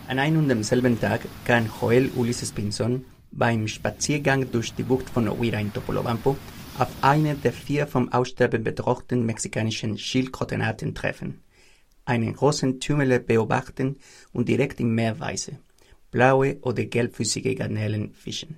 An einem und demselben Tag kann Joel Ulises Pinzón beim Spaziergang durch die Bucht von Oira in Topolobampo auf eine der 4 vom Aussterben bedrohten mexikanischen Schildkrötenarten treffen, einen großen Tümmler beobachten und direkt im Meer weiße, blaue oder gelbfüßige Garnelen fischen.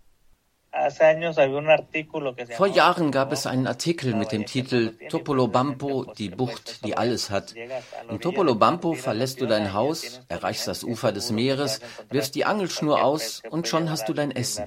Vor Jahren gab es einen Artikel mit dem Titel Topolobampo, die Bucht, die alles hat. In Topolobampo verlässt du dein Haus, erreichst das Ufer des Meeres, wirfst die Angelschnur aus und schon hast du dein Essen.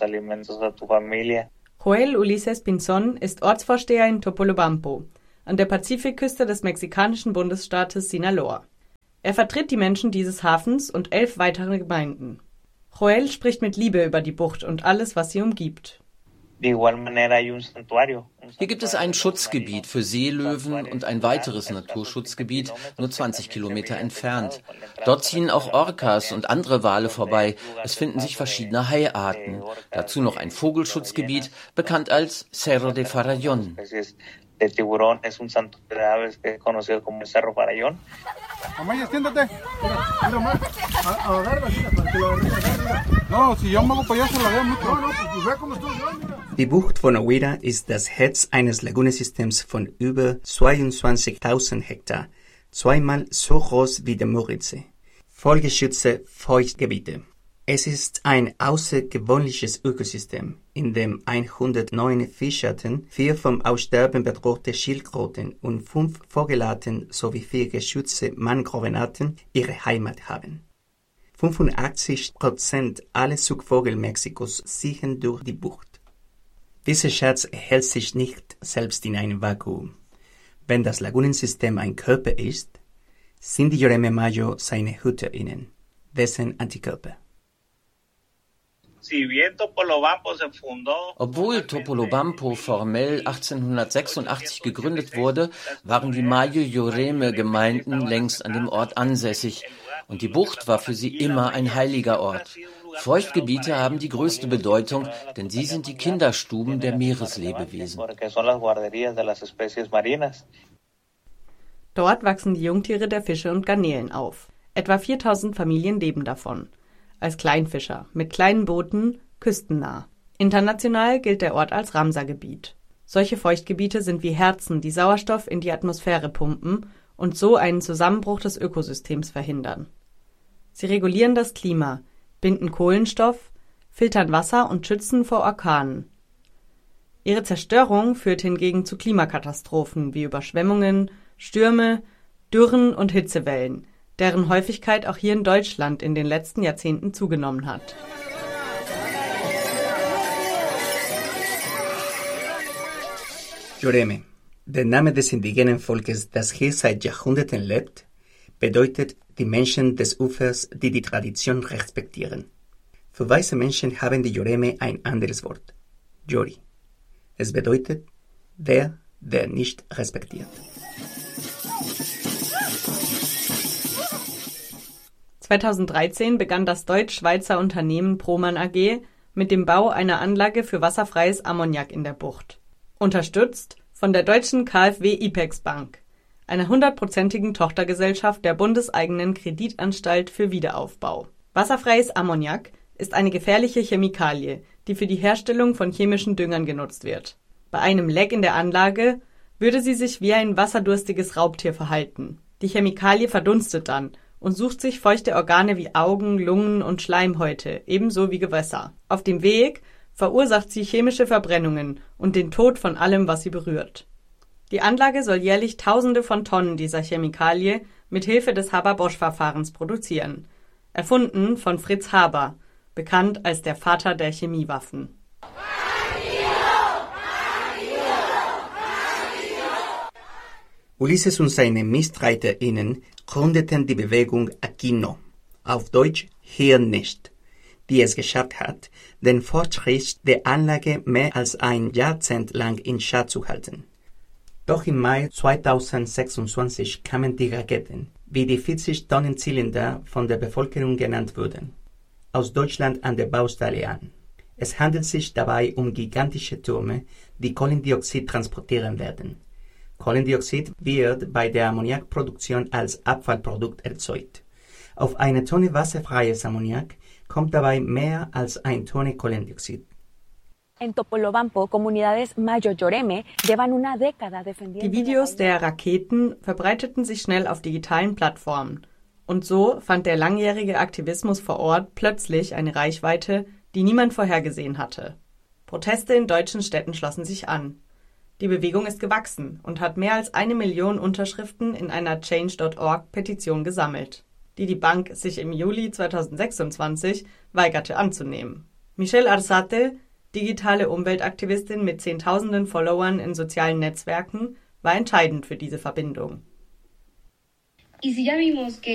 Joel Ulises Pinzón ist Ortsvorsteher in Topolobampo, an der Pazifikküste des mexikanischen Bundesstaates Sinaloa. Er vertritt die Menschen dieses Hafens und 11 weitere Gemeinden. Joel spricht mit Liebe über die Bucht und alles, was sie umgibt. Hier gibt es ein Schutzgebiet für Seelöwen und ein weiteres Naturschutzgebiet, nur 20 Kilometer entfernt. Dort ziehen auch Orcas und andere Wale vorbei. Es finden sich verschiedene Haiarten. Dazu noch ein Vogelschutzgebiet, bekannt als Cerro de Farallón. Amaya, siéntate. Mira, Omar. Agarra, no, si yo me hago para allá, se la veo mucho. No, pues ve cómo estoy yo, mira. Die Bucht von Oira ist das Herz eines Lagunensystems von über 22.000 Hektar, zweimal so groß wie der Muritzsee. Vollgeschützte Feuchtgebiete. Es ist ein außergewöhnliches Ökosystem, in dem 109 Fischarten, 4 vom Aussterben bedrohte Schildkröten und 5 Vogelarten sowie 4 geschützte Mangrovenarten ihre Heimat haben. 85% aller Zugvögel Mexikos ziehen durch die Bucht. Dieser Schatz erhält sich nicht selbst in einem Vakuum. Wenn das Lagunensystem ein Körper ist, sind die Lloreme Mayo seine HüterInnen, dessen Antikörper. Obwohl Topolobampo formell 1886 gegründet wurde, waren die Mayo-Lloreme-Gemeinden längst an dem Ort ansässig und die Bucht war für sie immer ein heiliger Ort. Feuchtgebiete haben die größte Bedeutung, denn sie sind die Kinderstuben der Meereslebewesen. Dort wachsen die Jungtiere der Fische und Garnelen auf. Etwa 4000 Familien leben davon. Als Kleinfischer, mit kleinen Booten, küstennah. International gilt der Ort als Ramsar-Gebiet. Solche Feuchtgebiete sind wie Herzen, die Sauerstoff in die Atmosphäre pumpen und so einen Zusammenbruch des Ökosystems verhindern. Sie regulieren das Klima, binden Kohlenstoff, filtern Wasser und schützen vor Orkanen. Ihre Zerstörung führt hingegen zu Klimakatastrophen wie Überschwemmungen, Stürme, Dürren und Hitzewellen, deren Häufigkeit auch hier in Deutschland in den letzten Jahrzehnten zugenommen hat. Lloreme, der Name des indigenen Volkes, das hier seit Jahrhunderten lebt, bedeutet die Menschen des Ufers, die die Tradition respektieren. Für weiße Menschen haben die Lloreme ein anderes Wort, Yori. Es bedeutet der nicht respektiert. 2013 begann das deutsch-schweizer Unternehmen Proman AG mit dem Bau einer Anlage für wasserfreies Ammoniak in der Bucht. Unterstützt von der deutschen KfW IPEX Bank, einer 100%igen Tochtergesellschaft der bundeseigenen Kreditanstalt für Wiederaufbau. Wasserfreies Ammoniak ist eine gefährliche Chemikalie, die für die Herstellung von chemischen Düngern genutzt wird. Bei einem Leck in der Anlage würde sie sich wie ein wasserdurstiges Raubtier verhalten. Die Chemikalie verdunstet dann und sucht sich feuchte Organe wie Augen, Lungen und Schleimhäute, ebenso wie Gewässer. Auf dem Weg verursacht sie chemische Verbrennungen und den Tod von allem, was sie berührt. Die Anlage soll jährlich Tausende von Tonnen dieser Chemikalie mit Hilfe des Haber-Bosch-Verfahrens produzieren. Erfunden von Fritz Haber, bekannt als der Vater der Chemiewaffen. Ulises und seine MitstreiterInnen gründeten die Bewegung Aquí no, auf Deutsch hier nicht, die es geschafft hat, den Fortschritt der Anlage mehr als ein Jahrzehnt lang in Schach zu halten. Doch im Mai 2026 kamen die Raketen, wie die 40-Tonnen-Zylinder von der Bevölkerung genannt wurden, aus Deutschland an der Baustelle an. Es handelt sich dabei um gigantische Türme, die Kohlendioxid transportieren werden. Kohlendioxid wird bei der Ammoniakproduktion als Abfallprodukt erzeugt. Auf eine Tonne wasserfreies Ammoniak kommt dabei mehr als 1 Tonne Kohlendioxid. Die Videos der Raketen verbreiteten sich schnell auf digitalen Plattformen. Und so fand der langjährige Aktivismus vor Ort plötzlich eine Reichweite, die niemand vorhergesehen hatte. Proteste in deutschen Städten schlossen sich an. Die Bewegung ist gewachsen und hat mehr als 1 Million Unterschriften in einer Change.org-Petition gesammelt, die Bank sich im Juli 2026 weigerte anzunehmen. Michelle Arzate, digitale Umweltaktivistin mit Zehntausenden Followern in sozialen Netzwerken, war entscheidend für diese Verbindung.